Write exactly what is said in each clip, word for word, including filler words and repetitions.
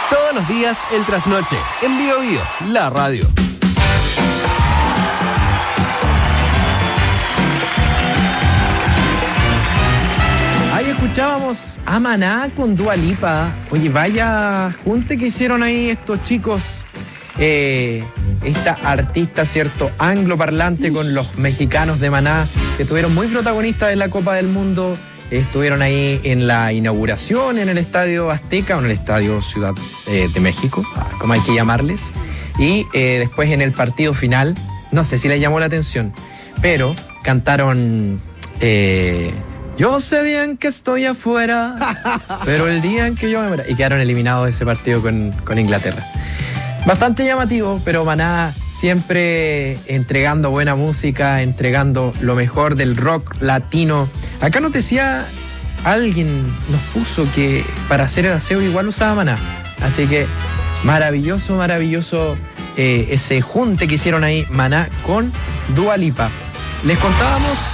Todos los días el trasnoche, en Bio Bio, la radio. Ahí escuchábamos a Maná con Dua Lipa. Oye, vaya junte que hicieron ahí estos chicos. Eh, esta artista, cierto, angloparlante con los mexicanos de Maná, que estuvieron muy protagonistas en la Copa del Mundo. Estuvieron ahí en la inauguración en el Estadio Azteca, o en el Estadio Ciudad eh, de México, como hay que llamarles. Y eh, después en el partido final, no sé si les llamó la atención, pero cantaron... Eh, Yo sé bien que estoy afuera, pero el día en que yo me muera... Y quedaron eliminados de ese partido con, con Inglaterra. Bastante llamativo, pero Maná siempre entregando buena música, entregando lo mejor del rock latino. Acá nos decía, alguien nos puso que para hacer el aseo igual usaba Maná. Así que maravilloso, maravilloso eh, ese junte que hicieron ahí Maná con Dua Lipa. Les contábamos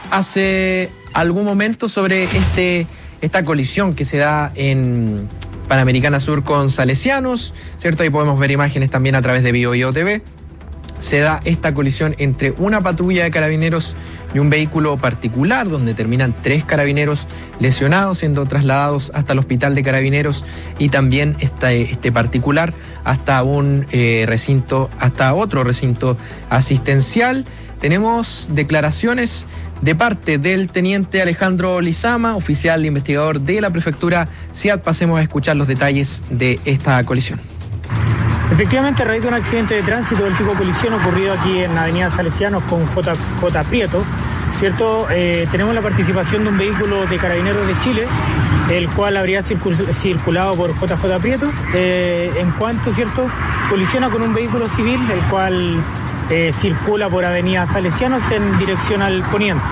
hace algún momento sobre este, esta colisión que se da en Panamericana Sur con Salesianos, ¿cierto? Ahí podemos ver imágenes también a través de Bio Bio T V. Se da esta colisión entre una patrulla de carabineros y un vehículo particular, donde terminan tres carabineros lesionados, siendo trasladados hasta el hospital de carabineros, y también este, este particular hasta un eh, recinto, hasta otro recinto asistencial. Tenemos declaraciones de parte del teniente Alejandro Lizama, oficial investigador de la prefectura C I A D. Pasemos a escuchar los detalles de esta colisión. Efectivamente, a raíz de un accidente de tránsito del tipo colisión ocurrido aquí en la avenida Salesianos con J. J. Prieto, ¿cierto? Eh, tenemos la participación de un vehículo de Carabineros de Chile, el cual habría circul- circulado por J J. Prieto, eh, en cuanto, ¿cierto?, colisiona con un vehículo civil, el cual eh, circula por avenida Salesianos en dirección al poniente.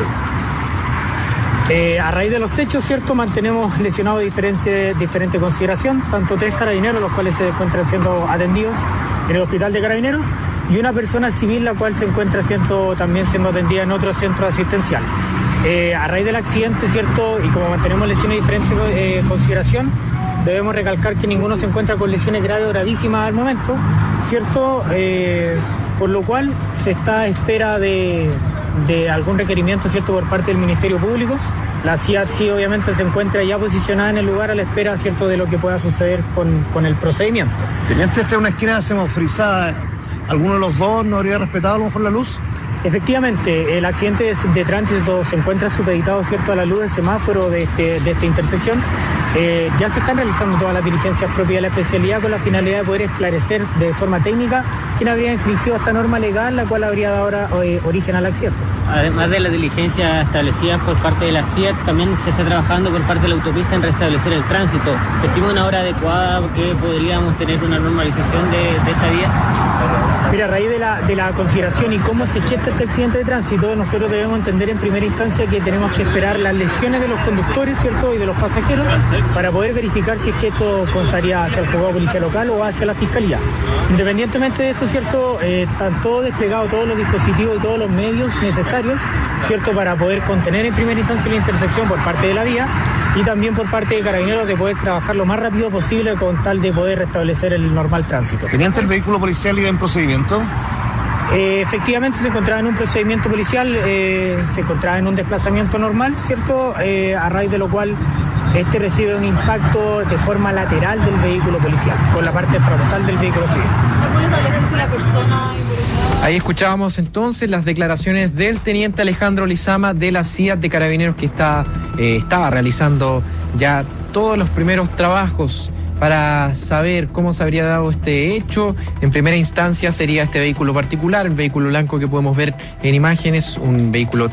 Eh, a raíz de los hechos, ¿cierto?, mantenemos lesionados de diferente, diferente consideración, tanto tres carabineros, los cuales se encuentran siendo atendidos en el hospital de carabineros, y una persona civil, la cual se encuentra siendo, también siendo atendida en otro centro asistencial. Eh, a raíz del accidente, ¿cierto?, y como mantenemos lesiones de diferente eh, consideración, debemos recalcar que ninguno se encuentra con lesiones graves o gravísimas al momento, ¿cierto?, eh, por lo cual se está a espera de, de algún requerimiento, ¿cierto?, por parte del Ministerio Público. La C I A D sí, obviamente, se encuentra ya posicionada en el lugar a la espera, ¿cierto?, de lo que pueda suceder con, con el procedimiento. Teniente, esta es una esquina semafrizada. ¿Alguno de los dos no habría respetado a lo mejor la luz? Efectivamente, el accidente de, de tránsito se encuentra supeditado, ¿cierto?, a la luz del semáforo de, este, de esta intersección. Eh, ya se están realizando todas las diligencias propias de la especialidad con la finalidad de poder esclarecer de forma técnica quién habría infringido esta norma legal, la cual habría dado ahora, eh, origen al accidente. Además de las diligencias establecidas por parte de la C I A D, también se está trabajando por parte de la autopista en restablecer el tránsito. ¿Se estima una hora adecuada que podríamos tener una normalización de, de esta vía? Mira, a raíz de la, de la consideración y cómo se gesta este accidente de tránsito, nosotros debemos entender en primera instancia que tenemos que esperar las lesiones de los conductores, ¿cierto?, y de los pasajeros, para poder verificar si es que esto constaría hacia el juzgado de policía local o hacia la fiscalía. Independientemente de eso, ¿cierto?, eh, están todos desplegados, todos los dispositivos y todos los medios necesarios, ¿cierto?, para poder contener en primera instancia la intersección por parte de la vía y también por parte de Carabineros de poder trabajar lo más rápido posible con tal de poder restablecer el normal tránsito. Teniente, ¿el vehículo policial iba en procedimiento? Eh, efectivamente se encontraba en un procedimiento policial, eh, se encontraba en un desplazamiento normal, ¿cierto?, eh, a raíz de lo cual este recibe un impacto de forma lateral del vehículo policial, con la parte frontal del vehículo civil. Ahí escuchábamos entonces las declaraciones del teniente Alejandro Lizama de la C I A D de Carabineros, que está, eh, estaba realizando ya todos los primeros trabajos para saber cómo se habría dado este hecho. En primera instancia sería este vehículo particular, el vehículo blanco que podemos ver en imágenes, un vehículo